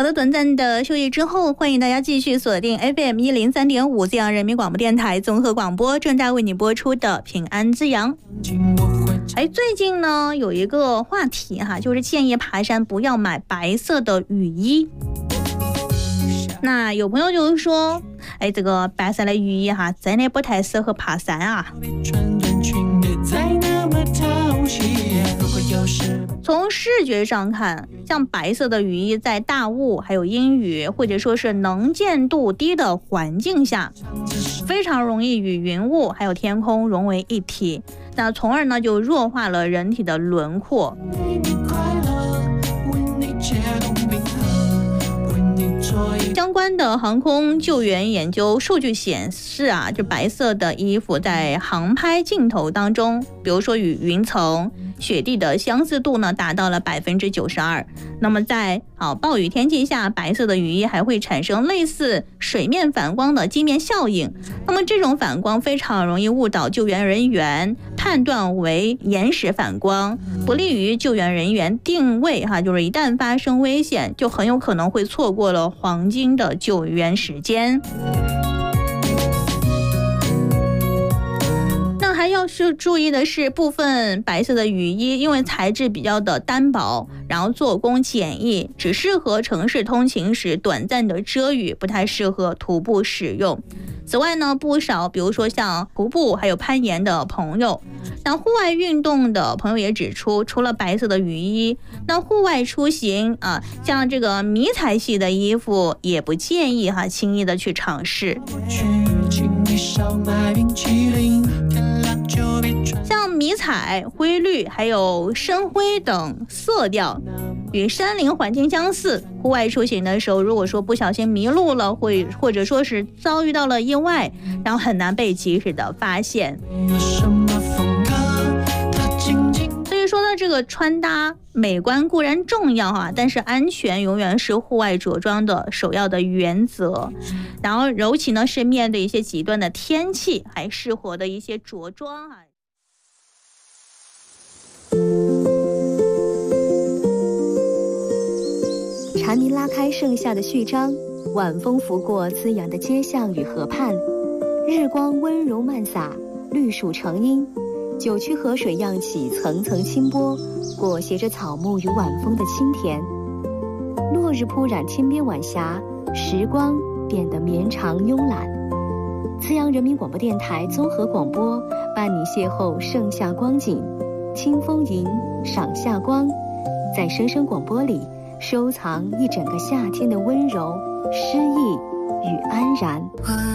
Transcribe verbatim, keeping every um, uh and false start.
好的，短暂的休息之后，欢迎大家继续锁定 F M 一零三点五 滋阳人民广播电台综合广播，正在为你播出的平安滋阳。哎，最近呢有一个话题哈，就是建议爬山不要买白色的雨衣。那有朋友就是说，哎，这个白色的雨衣哈，真的不太适合爬山啊。从视觉上看，像白色的雨衣在大雾还有阴雨或者说是能见度低的环境下，非常容易与云雾还有天空融为一体，那从而呢就弱化了人体的轮廓。相关的航空救援研究数据显示啊，就白色的衣服在航拍镜头当中，比如说与云层、雪地的相似度呢达到了百分之九十二。那么在啊暴雨天气下，白色的雨衣还会产生类似水面反光的镜面效应。那么这种反光非常容易误导救援人员，判断为延时反光，不利于救援人员定位哈，就是一旦发生危险，就很有可能会错过了黄金的救援时间。那还要是注意的是，部分白色的雨衣因为材质比较的单薄，然后做工简易，只适合城市通勤时短暂的遮雨，不太适合徒步使用。此外呢，不少比如说像徒步还有攀岩的朋友，那户外运动的朋友也指出，除了白色的雨衣，那户外出行啊，像这个迷彩系的衣服也不建议哈轻易的去尝试。像迷彩、灰绿还有深灰等色调与山林环境相似，户外出行的时候，如果说不小心迷路了，或或者说是遭遇到了意外，然后很难被及时的发现。所以说呢，这个穿搭美观固然重要啊，但是安全永远是户外着装的首要的原则。然后尤其呢是面对一些极端的天气，还适合的一些着装啊。 蝉鸣拉开盛夏的序章，晚风拂过滋阳的街巷与河畔，日光温柔漫洒，绿树成荫，九曲河水漾起层层清波，裹挟着草木与晚风的清甜。落日铺染天边晚霞，时光变得绵长慵懒。滋阳人民广播电台综合广播伴你邂逅盛夏光景，听风吟，赏夏光，在声声广播里收藏一整个夏天的温柔、诗意与安然。